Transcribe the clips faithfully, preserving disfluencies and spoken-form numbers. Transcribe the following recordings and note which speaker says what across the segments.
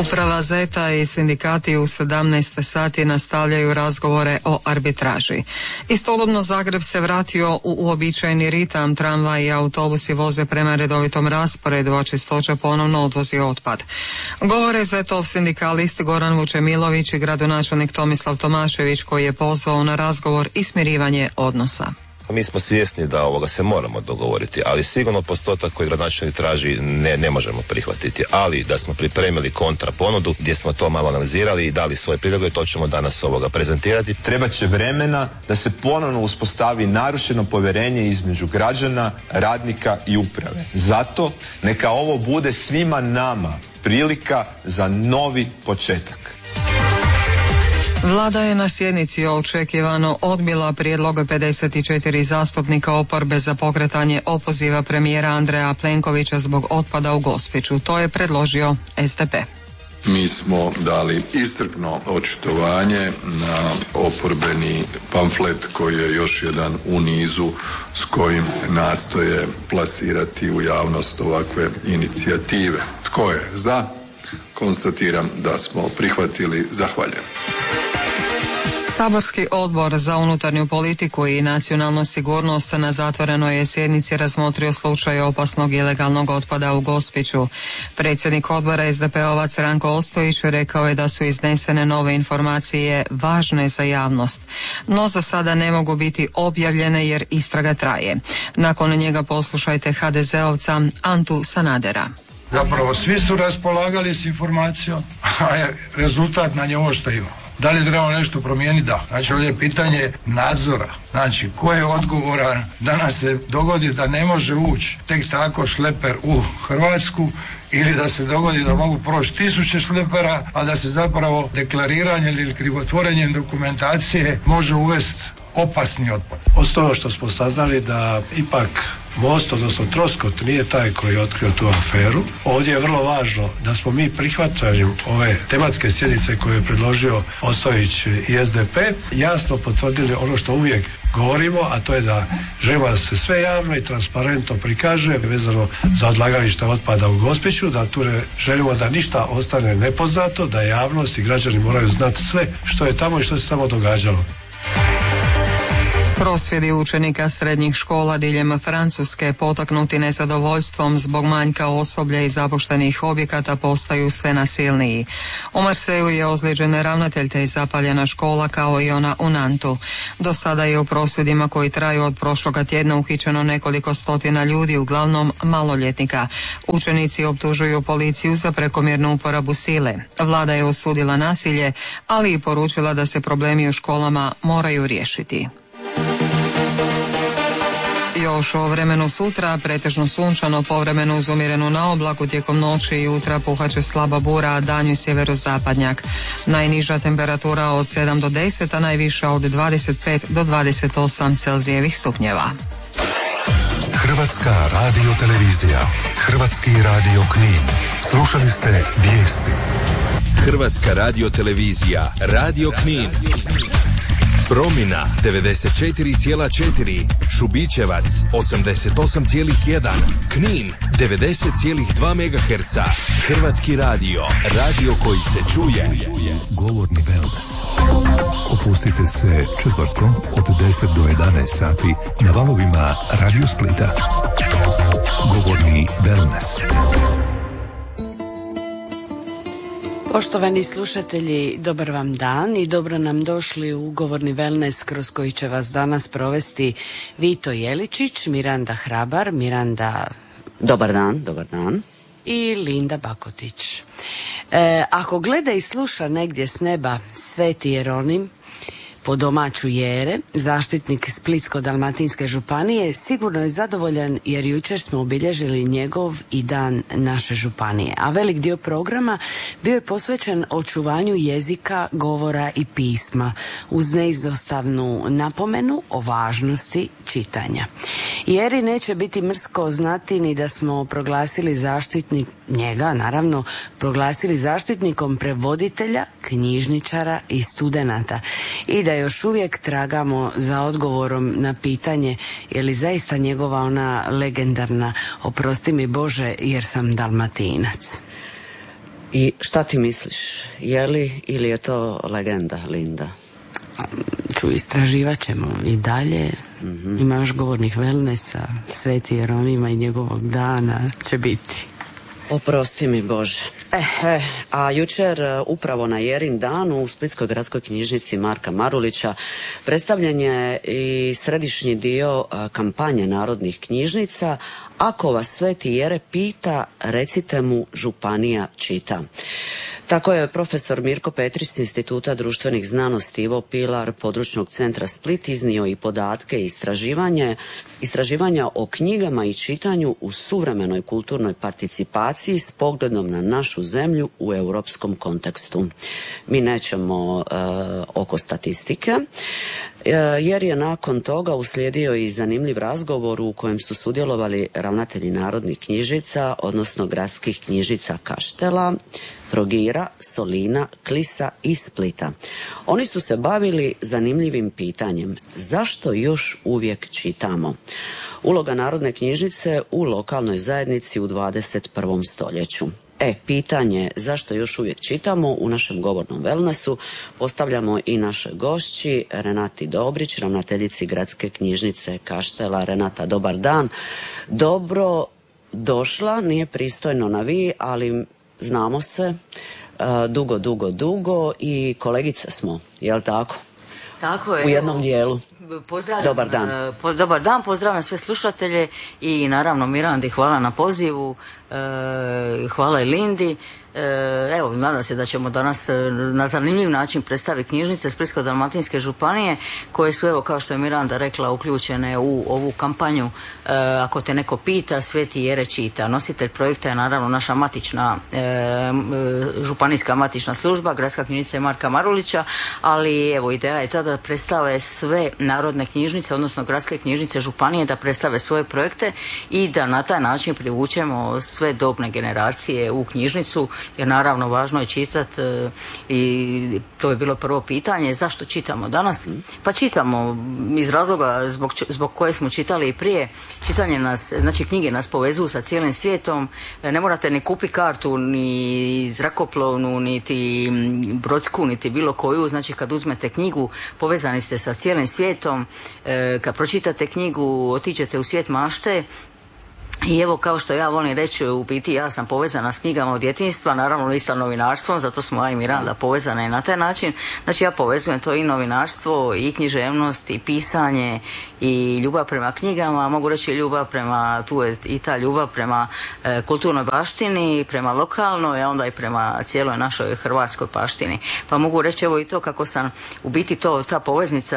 Speaker 1: Uprava Zeta i sindikati u sedamnaest sati nastavljaju razgovore o arbitraži. Istodobno Zagreb se vratio u uobičajeni ritam, tramvaj i autobusi voze prema redovitom rasporedu, a Čistoća ponovno odvozi otpad. Govore Zetov sindikalist Goran Vučemilović i gradonačelnik Tomislav Tomašević, koji je pozvao na razgovor i smirivanje odnosa.
Speaker 2: Mi smo svjesni da ovoga se moramo dogovoriti, ali sigurno postotak koji gradonačelnik traži ne, ne možemo prihvatiti, ali da smo pripremili kontra ponudu gdje smo to malo analizirali i dali svoje prijedloge, to ćemo danas ovoga prezentirati.
Speaker 3: Trebat će vremena da se ponovno uspostavi narušeno povjerenje između građana, radnika i uprave. Zato neka ovo bude svima nama prilika za novi početak.
Speaker 1: Vlada je na sjednici očekivano odbila prijedlog pedeset četiri zastupnika oporbe za pokretanje opoziva premijera Andreja Plenkovića zbog otpada u Gospiću. To je predložio S D P.
Speaker 4: Mi smo dali iscrpno očitovanje na oporbeni pamflet koji je još jedan u nizu s kojim nastoje plasirati u javnost ovakve inicijative. Tko je za? Konstatiram da smo prihvatili. Zahvaljujem.
Speaker 1: Saborski odbor za unutarnju politiku i nacionalnu sigurnost na zatvorenoj je sjednici razmotrio slučaj opasnog ilegalnog otpada u Gospiću. Predsjednik odbora S D P-ovac Ranko Ostojić rekao je da su iznesene nove informacije važne za javnost, no za sada ne mogu biti objavljene jer istraga traje. Nakon njega poslušajte ha de zeovca Antu Sanadera.
Speaker 5: Zapravo svi su raspolagali s informacijom, a rezultat na nje ovo što ima. Da li treba nešto promijeniti? Da. Znači ovdje je pitanje nadzora. Znači ko je odgovoran da nam se dogodi da ne može ući tek tako šleper u Hrvatsku ili da se dogodi da mogu proći tisuće šlepera, a da se zapravo deklariranjem ili krivotvorenjem dokumentacije može uvesti opasni otpad.
Speaker 6: Osnovno što smo saznali da ipak Most, odnosno Troskot, nije taj koji je otkrio tu aferu. Ovdje je vrlo važno da smo mi prihvaćanjem ove tematske sjednice koje je predložio Ostojić i S D P jasno potvrdili ono što uvijek govorimo, a to je da želimo da se sve javno i transparentno prikaže vezano za odlagalište otpada u Gospiću, da tu ne želimo da ništa ostane nepoznato, da javnost i građani moraju znati sve što je tamo i što se tamo događalo.
Speaker 1: Prosvjedi učenika srednjih škola diljem Francuske potaknuti nezadovoljstvom zbog manjka osoblja i zapuštenih objekata postaju sve nasilniji. U Marseju je ozlijeđen ravnatelj te zapaljena škola kao i ona u Nantu. Do sada je u prosvjedima koji traju od prošloga tjedna uhićeno nekoliko stotina ljudi, uglavnom maloljetnika. Učenici optužuju policiju za prekomjernu uporabu sile. Vlada je osudila nasilje, ali i poručila da se problemi u školama moraju riješiti. Još o vremenu sutra, pretežno sunčano, povremeno uz umjerenu naoblaku, tijekom noći i jutra puhaće slaba bura, a danju sjeverozapadnjak. Najniža temperatura od sedam do deset, a najviša od dvadeset pet do dvadeset osam Celzijevih stupnjeva.
Speaker 7: Hrvatska radiotelevizija, Hrvatski radio Knin. Slušali ste vijesti.
Speaker 8: Hrvatska radiotelevizija, Radio Knin. Promina devedeset četiri zarez četiri, Šubićevac osamdeset osam zarez jedan, Knin devedeset zarez dva megaherca. Hrvatski radio, radio koji se čuje.
Speaker 7: Govorni wellness. Opustite se četvrtkom od deset do jedanaest sati na valovima Radio Splita. Govorni wellness.
Speaker 9: Poštovani slušatelji, dobar vam dan i dobro nam došli u Govorni wellness kroz koji će vas danas provesti Vito Jeličić, Miranda Hrabar, Miranda...
Speaker 10: Dobar dan, dobar dan.
Speaker 9: I Linda Bakotić. E, ako gleda i sluša negdje s neba Sveti Jeronim, po domaću Jere, zaštitnik Splitsko-dalmatinske županije, sigurno je zadovoljan jer jučer smo obilježili njegov i dan naše županije. A velik dio programa bio je posvećen očuvanju jezika, govora i pisma, uz neizostavnu napomenu o važnosti čitanja. Jeri neće biti mrsko znati ni da smo proglasili zaštitnik, njega naravno, proglasili zaštitnikom prevoditelja, knjižničara i studenata i da još uvijek tragamo za odgovorom na pitanje je li zaista njegova ona legendarna oprosti mi Bože jer sam Dalmatinac.
Speaker 10: I šta ti misliš? Je li ili je to legenda, Linda?
Speaker 9: Tu istraživat ćemo i dalje. Mm-hmm. Ima još govornih wellnessa, Sveti Jeronima i njegovog dana će biti.
Speaker 10: Oprosti mi Bože. E, e, a jučer upravo na Jerin danu u Splitskoj gradskoj knjižnici Marka Marulića predstavljen je i središnji dio kampanje narodnih knjižnica. Ako vas Sveti Jere pita, recite mu županija čita. Tako je profesor Mirko Petrić s Instituta društvenih znanosti Ivo Pilar područnog centra Split iznio i podatke i istraživanje, istraživanja o knjigama i čitanju u suvremenoj kulturnoj participaciji s pogledom na našu zemlju u europskom kontekstu. Mi nećemo e, oko statistike, e, jer je nakon toga uslijedio i zanimljiv razgovor u kojem su sudjelovali ravnatelji narodnih knjižnica, odnosno gradskih knjižnica Kaštela, Trogira, Solina, Klisa i Splita. Oni su se bavili zanimljivim pitanjem: zašto još uvijek čitamo? Uloga Narodne knjižnice u lokalnoj zajednici u dvadeset prvom stoljeću. E, pitanje zašto još uvijek čitamo u našem govornom wellnessu postavljamo i naše gošći Renati Dobrić, ravnateljici Gradske knjižnice Kaštela. Renata, dobar dan. Dobro došla, nije pristojno na vi, ali znamo se uh, dugo, dugo, dugo i kolegice smo, jel tako?
Speaker 11: Tako je.
Speaker 10: U jednom evo, dijelu.
Speaker 11: Pozdravljam,
Speaker 10: dobar dan.
Speaker 11: Uh, po, dobar dan, pozdravljam sve slušatelje i naravno Mirandi, hvala na pozivu, uh, hvala i Lindi. Evo, nadam se da ćemo danas na zanimljiv način predstaviti knjižnice Splitsko-dalmatinske županije koje su, evo, kao što je Miranda rekla, uključene u ovu kampanju e, Ako te neko pita, Sveti Jere čita. Nositelj projekta je naravno naša matična e, županijska matična služba, Gradska knjižnica Marka Marulića, ali evo, ideja je tada da predstave sve narodne knjižnice, odnosno gradske knjižnice županije, da predstave svoje projekte i da na taj način privučemo sve dobne generacije u knjižnicu. Jer naravno važno je čitati e, i to je bilo prvo pitanje, zašto čitamo danas? Pa čitamo iz razloga zbog, zbog koje smo čitali i prije. Čitanje nas, znači knjige nas povezuju sa cijelim svijetom, ne morate ni kupiti kartu, ni zrakoplovnu, niti brodsku, niti bilo koju, znači kad uzmete knjigu povezani ste sa cijelim svijetom, e, kad pročitate knjigu otiđete u svijet mašte. I evo, kao što ja volim reći, u biti ja sam povezana s knjigama od djetinjstva, naravno i sa novinarstvom, zato smo ja i Miranda povezane na taj način. Znači ja povezujem to i novinarstvo, i književnost, i pisanje, i ljubav prema knjigama, mogu reći ljubav prema, tu je i ta ljubav prema e, kulturnoj baštini, prema lokalnoj, a onda i prema cijeloj našoj hrvatskoj baštini. Pa mogu reći evo i to kako sam, u biti to, ta poveznica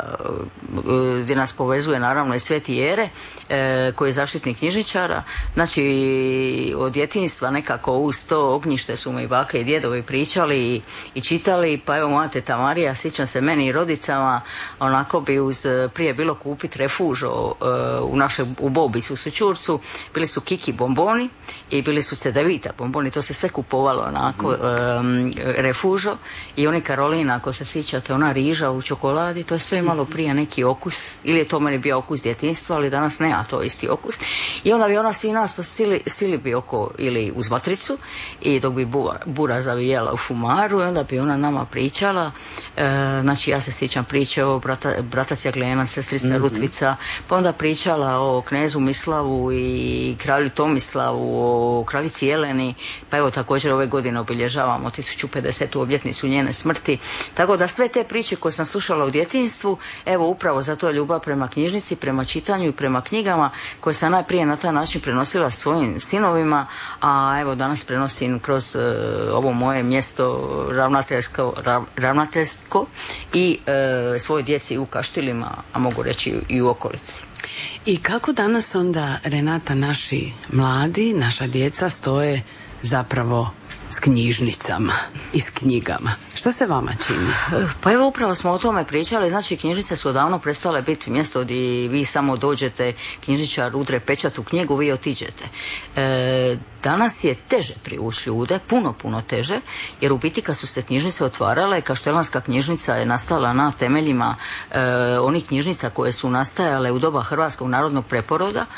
Speaker 11: e, gdje nas povezuje naravno i Sveti Jere, e, koji je zaštitnik knjižničara. Znači od djetinjstva nekako uz to ognjište su mi bake i djedovi pričali i, i čitali, pa evo moja teta Marija, sjećam se meni i rodicama, onako bi uz prije bilo kupiti refužo uh, u našoj, u Bobisu, u Sućurcu, bili su Kiki bomboni i bili su Cedevita bomboni, to se sve kupovalo onako, um, refužo i oni Karolina, ako se sjećate, ona riža u čokoladi, to je sve imalo prije neki okus, ili je to meni bio okus djetinjstva, ali danas ne, a to je isti okus. I onda bi ona svi nas sili, sili bi oko ili uz matricu i dok bi bura, bura zavijela u fumaru i onda bi ona nama pričala, e, znači ja se sjećam priče o brata, bratac Jaglenac, sestrica mm-hmm. Rutvica, pa onda pričala o knezu Mislavu i kralju Tomislavu, o kraljici Jeleni, pa evo također ove godine obilježavamo tisuću pedesetu obljetnicu njene smrti, tako da sve te priče koje sam slušala u djetinjstvu, evo upravo zato je ljubav prema knjižnici, prema čitanju i prema knjigama koje sam najprije na taj način prenosila svojim sinovima, a evo danas prenosim kroz uh, ovo moje mjesto ravnateljsko, rav, ravnateljsko i uh, svoje djeci u Kaštilima, a mogu reći i u okolici.
Speaker 9: I kako danas onda, Renata, naši mladi, naša djeca stoje zapravo s knjižnicama i s knjigama? Što se vama čini?
Speaker 11: Pa evo upravo smo o tome pričali, znači knjižnice su odavno prestale biti mjesto gdje vi samo dođete, knjižničar udre pečat u knjigu, vi otiđete. E, danas je teže privući ljude, puno, puno teže, jer u biti kad su se knjižnice otvarale, Kaštelanska knjižnica je nastala na temeljima e, onih knjižnica koje su nastajale u doba Hrvatskog narodnog preporoda.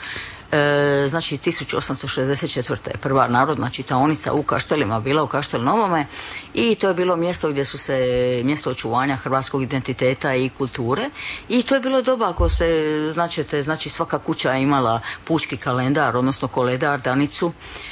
Speaker 11: E, znači tisuću osamsto šezdeset četvrte. je prva narodna čitaonica u Kaštelima bila u Kaštel Novome i to je bilo mjesto gdje su se, mjesto očuvanja hrvatskog identiteta i kulture i to je bilo doba ako se, značite, znači svaka kuća je imala pučki kalendar, odnosno koledar, danicu.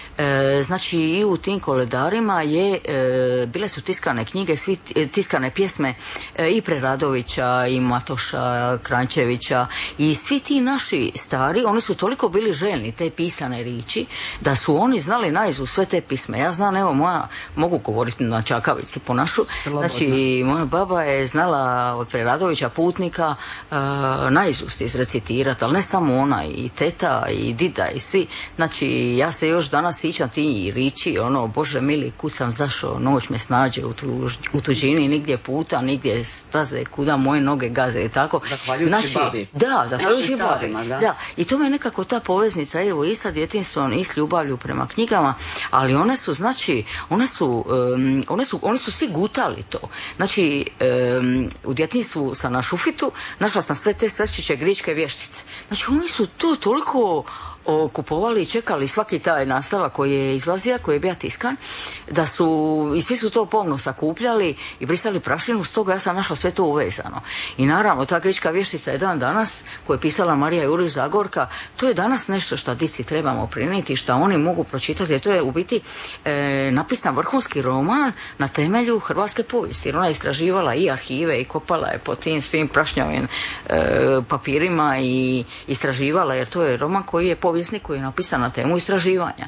Speaker 11: E, znači i u tim koledarima je, e, bile su tiskane knjige, svi tiskane pjesme e, i Preradovića i Matoša, Kranjčevića i svi ti naši stari, oni su toliko bili željni te pisane riči da su oni znali naizust sve te pisme. Ja znam, evo moja, mogu govoriti na čakavici po našu, slobodno. Znači moja baba je znala od Preradovića Putnika e, naizust izrecitirati, ali ne samo ona, i teta i dida i svi. Znači ja se još danas sjećam ti riči, ono, Bože mili, kud sam zašao, noć me snađe u, tu, u tuđini, nigdje puta, nigdje staze, kuda moje noge gaze i tako.
Speaker 10: Zahvaljujući naši, babi.
Speaker 11: Da, zahvaljujući babi. Da. da. I to me nekako ta poveznica, evo, i sa djetinstvom i s ljubavlju prema knjigama, ali one su, znači, one su, um, one su, oni su svi gutali to. Znači, um, u djetinstvu sam na Šufitu našla sam sve te srčiće gričke vještice. Znači, oni su to toliko kupovali i čekali svaki taj nastavak koji je izlazio, koji je bio tiskan, da su, i svi su to pomno sakupljali i brisali prašinu, stoga ja sam našla sve to uvezano. I naravno, ta grička vještica je dan danas, koju je pisala Marija Jurić Zagorka, to je danas nešto što dici trebamo prenijeti, što oni mogu pročitati, jer to je u biti e, napisan vrhunski roman na temelju hrvatske povijesti, jer ona je istraživala i arhive i kopala je po tim svim prašnjavim e, papirima i istraživala, jer to je roman koji je povijesnik koji je napisan na temu istraživanja.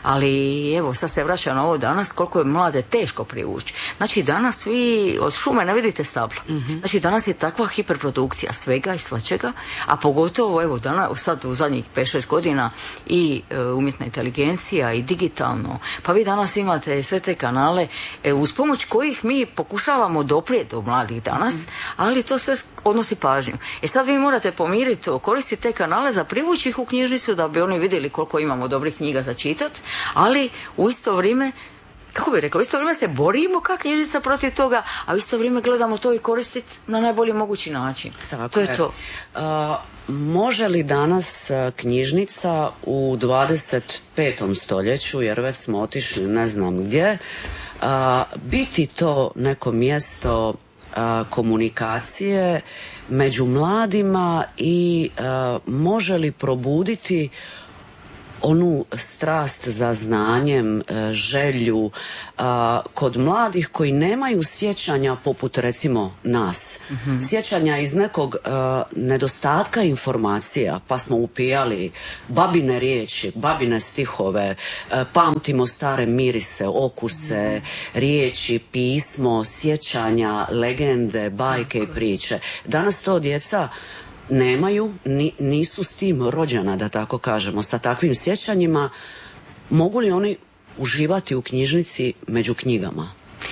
Speaker 11: Ali evo, sad se vraća na ovo danas, koliko je mlade teško privući. Znači danas vi od šume ne vidite stablo. Mm-hmm. Znači danas je takva hiperprodukcija svega i svačega, a pogotovo evo danas, sad u zadnjih pet šest godina i e, umjetna inteligencija i digitalno. Pa vi danas imate sve te kanale e, uz pomoć kojih mi pokušavamo doprijeti do mladih danas, mm-hmm. ali to sve odnosi pažnju. E sad vi morate pomiriti to, koristiti te kanale za privući ih u knjižnicu da bi oni vidjeli koliko imamo dobrih knjiga za čitati, ali u isto vrijeme, kako bih rekla, u isto vrijeme se borimo kao knjižnica protiv toga, a u isto vrijeme gledamo to i koristiti na najbolji mogući način.
Speaker 10: Tako
Speaker 11: to je,
Speaker 10: je
Speaker 11: to.
Speaker 10: Uh, može li danas knjižnica u dvadeset petom stoljeću, jer već smo otišli ne znam gdje, uh, biti to neko mjesto uh, komunikacije među mladima i uh, može li probuditi onu strast za znanjem, želju a, kod mladih koji nemaju sjećanja poput recimo nas. Mm-hmm. Sjećanja iz nekog a, nedostatka informacija, pa smo upijali babine riječi, babine stihove, a, pamtimo stare mirise, okuse, mm-hmm. riječi, pismo, sjećanja, legende, bajke i priče. Danas to djeca nemaju, ni, nisu s tim rođena, da tako kažemo, sa takvim sjećanjima. Mogu li oni uživati u knjižnici među knjigama?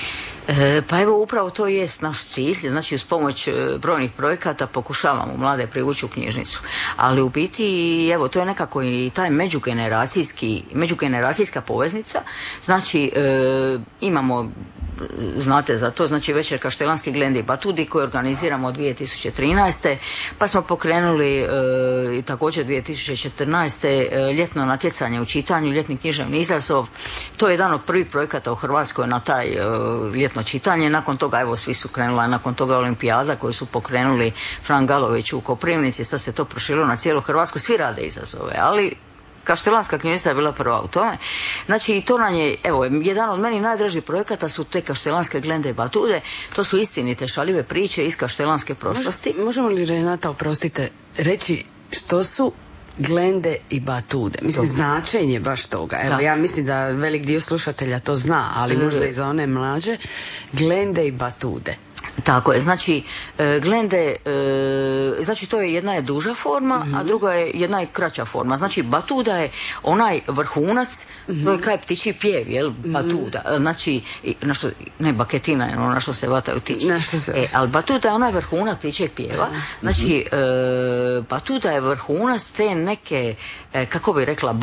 Speaker 11: E, pa evo, upravo to jest naš cilj, znači uz pomoć brojnih projekata pokušavamo mlade privući u knjižnicu, ali u biti evo, to je nekako i taj međugeneracijski, međugeneracijska poveznica, znači e, imamo, znate za to, znači večer Kaštelanski Glendi i Batudi koji organiziramo dvije tisuće trinaeste. Pa smo pokrenuli e, također dvije tisuće četrnaeste. E, ljetno natjecanje u čitanju, ljetni književni izazov. To je jedan od prvih projekata u Hrvatskoj na taj e, ljetno čitanje. Nakon toga, evo, svi su krenula, nakon toga olimpijada koju su pokrenuli Fran Galović u Koprivnici, sad se to proširilo na cijelu Hrvatsku, svi rade izazove, ali Kaštelanska knjižnica je bila prva u tome. Znači, to nam je, evo, jedan od meni najdražih projekata su te Kaštelanske Glende i Batude. To su istinite šaljive priče iz kaštelanske prošlosti.
Speaker 9: Može, možemo li, Renata, oprostite, reći što su Glende i Batude? Mislim, Dobre. značenje baš toga. Evo, da. Ja mislim da velik dio slušatelja to zna, ali možda i za one mlađe. Glende i Batude.
Speaker 11: Tako je, znači e, Glende, e, znači to je jedna je duža forma, mm-hmm. a druga je jedna je kraća forma. Znači Batuda je onaj vrhunac, mm-hmm. to je kaj ptiči pjev, jel, Batuda. Mm-hmm. Znači, na što, ne baketina je ono na što se vataju tiče. E, ali Batuda je onaj vrhunac ptičeg pjeva. Znači, e, Batuda je vrhunac te neke, e, kako bi rekla, baze.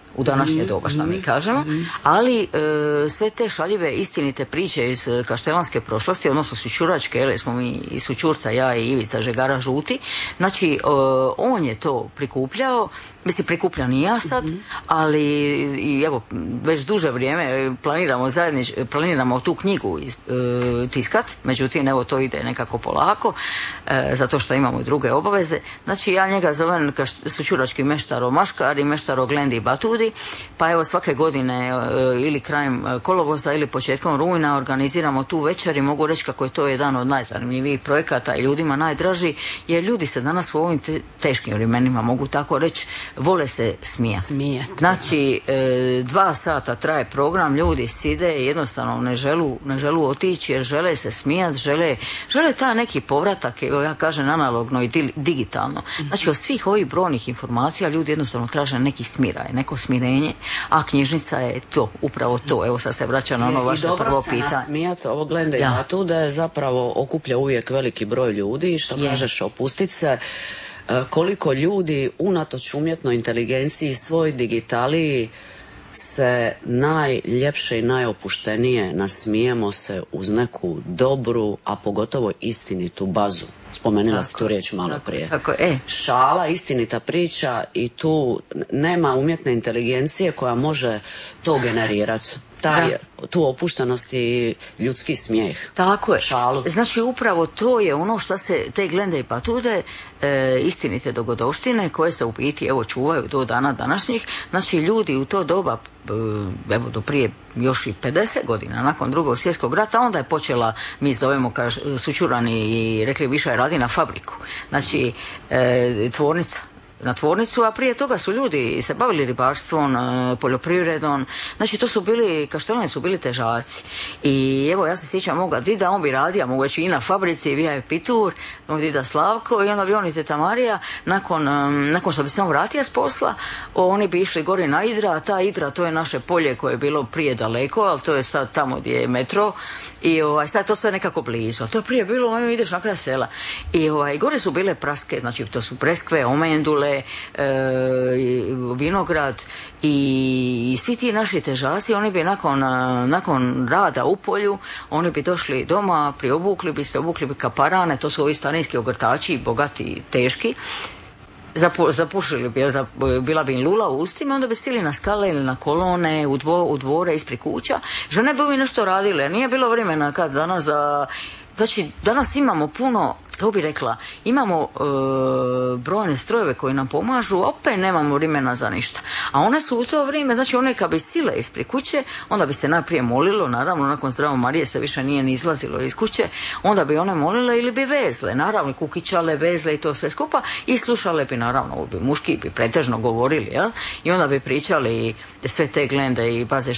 Speaker 11: u današnje doba, što mi kažemo, ali e, sve te šaljive istinite priče iz kaštelanske prošlosti, odnosno sućuračke, jer smo mi i Sućurca, ja i Ivica Žegara Žuti, znači e, on je to prikupljao, mislim prikupljam i ja sad, ali i evo već duže vrijeme planiramo zajednič, planiramo tu knjigu iz, e, tiskat, međutim evo to ide nekako polako, e, zato što imamo i druge obaveze. Znači ja njega zovem sućurački meštaro Maškar i meštaro Glendi Batudi, pa evo svake godine e, ili krajem kolovoza ili početkom rujna organiziramo tu večer i mogu reći kako je to jedan od najzanimljivijih projekata i ljudima najdraži, jer ljudi se danas u ovim te, teškim vremenima, mogu tako reći, vole se smijati.
Speaker 9: Smijati.
Speaker 11: Znači, e, dva sata traje program, ljudi side i jednostavno ne želu, ne želu otići jer žele se smijati, žele, žele ta neki povratak, evo ja kažem analogno i di, digitalno. Znači, od svih ovih brojnih informacija ljudi jednostavno traže neki smiraj, neko smirenje, a knjižnica je to, upravo to. Evo sad se vraća na ono vaše prvo pitanje. I dobro se
Speaker 10: nasmijati, ovo Glenda i Batude zapravo okuplja uvijek veliki broj ljudi, što je. Kažeš, opustit se. Koliko ljudi unatoč umjetnoj inteligenciji svoj digitaliji se najljepše i najopuštenije nasmijemo se uz neku dobru, a pogotovo istinitu bazu. Spomenula si tu riječ malo tako, prije.
Speaker 11: Tako, e.
Speaker 10: Šala, istinita priča i tu nema umjetne inteligencije koja može to generirati. Taj, tu opuštenost i ljudski smijeh.
Speaker 11: Tako je.
Speaker 10: Šalu.
Speaker 11: Znači upravo to je ono što se te Glende i Batude e, istinite dogodovštine koje se u biti evo čuvaju do dana današnjih. Znači ljudi u to doba e, evo do prije još i pedeset godina nakon drugog svjetskog rata, onda je počela, mi zovemo kaž, sućurani i rekli više radi na fabriku. Znači e, tvornica na tvornicu, a prije toga su ljudi se bavili ribarstvom, poljoprivredom, znači to su bili, kaštelani su bili težaci. I evo ja se sjećam moga dida, on bi radio, mogu već i na fabrici, vija je Pitur, moj dida Slavko i onda bi on i teta Marija, nakon, nakon što bi se on vratio s posla, oni bi išli gore na Idra, a ta Idra to je naše polje koje je bilo prije daleko, ali to je sad tamo gdje je metro. I ovaj, sad to sve nekako blizu. A to je prije bilo, ajmo ideš na kraj sela. I ovaj, gore su bile praske, znači to su preskve, omendule, e, vinograd i, i svi ti naši težaci, oni bi nakon, nakon rada u polju, oni bi došli doma, priobukli bi se, obukli bi kaparane, to su ovi starinski ogrtači, bogati, teški. Zapu, zapušili bi, bila bi im lula u ustima, onda bi stili na skale ili na kolone, u, dvo, u dvore ispred kuća. Žene bi mi nešto radile, nije bilo vremena kad danas za... Znači, danas imamo puno, kako bi rekla, imamo e, brojne strojeve koji nam pomažu, opet nemamo vremena za ništa. A one su u to vrijeme, znači one kad bi sile ispred kuće, onda bi se najprije molilo, naravno nakon zdravo Marije se više nije ni izlazilo iz kuće, onda bi one molile ili bi vezle, naravno kukićale, vezle i to sve skupa i slušale bi, naravno, bi muški bi pretežno govorili, jel? I onda bi pričali sve te Glende i baze